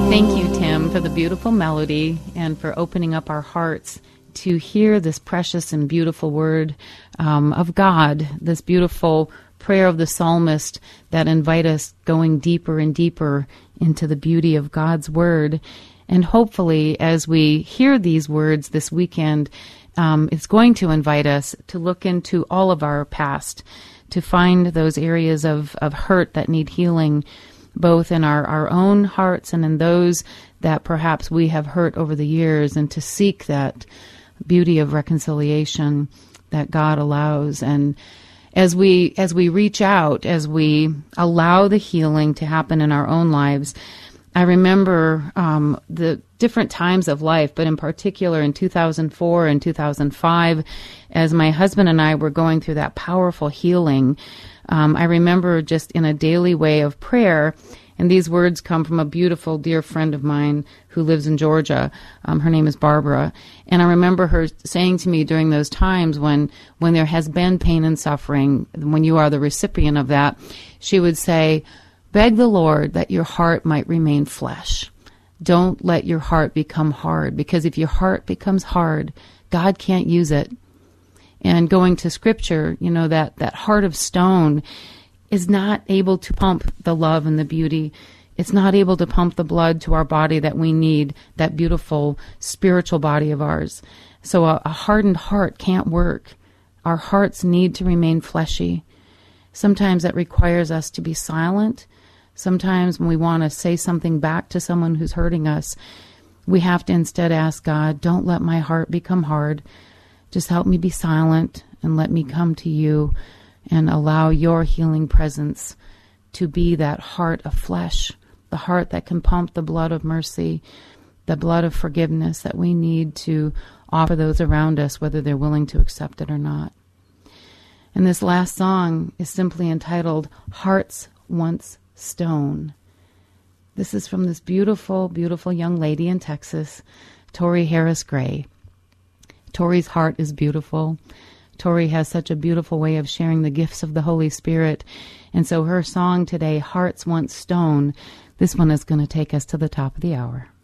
Thank you, Tim, for the beautiful melody and for opening up our hearts to hear this precious and beautiful word of God, this beautiful prayer of the psalmist that invite us going deeper and deeper into the beauty of God's word. And hopefully, as we hear these words this weekend, it's going to invite us to look into all of our past, to find those areas of hurt that need healing, both in our own hearts and in those that perhaps we have hurt over the years, and to seek that beauty of reconciliation that God allows. And as we reach out, as we allow the healing to happen in our own lives, I remember the different times of life, but in particular in 2004 and 2005, as my husband and I were going through that powerful healing, I remember just in a daily way of prayer, and these words come from a beautiful dear friend of mine who lives in Georgia. Her name is Barbara. And I remember her saying to me during those times when there has been pain and suffering, when you are the recipient of that, she would say, beg the Lord that your heart might remain flesh. Don't let your heart become hard, because if your heart becomes hard, God can't use it. And going to Scripture, you know, that heart of stone is not able to pump the love and the beauty. It's not able to pump the blood to our body that we need, that beautiful spiritual body of ours. So a hardened heart can't work. Our hearts need to remain fleshy. Sometimes that requires us to be silent. Sometimes when we want to say something back to someone who's hurting us, we have to instead ask God, don't let my heart become hard. Just help me be silent and let me come to you and allow your healing presence to be that heart of flesh, the heart that can pump the blood of mercy, the blood of forgiveness that we need to offer those around us, whether they're willing to accept it or not. And this last song is simply entitled, Hearts Once Stone. This is from this beautiful, beautiful young lady in Texas, Tori Harris Gray. Tori's heart is beautiful. Tori has such a beautiful way of sharing the gifts of the Holy Spirit. And so her song today, Hearts Once Stone, this one is going to take us to the top of the hour.